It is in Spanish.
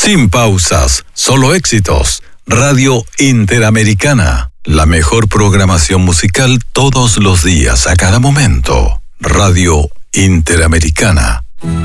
Sin pausas, solo éxitos. Radio Interamericana. La mejor programación musical todos los días, a cada momento. Radio Interamericana.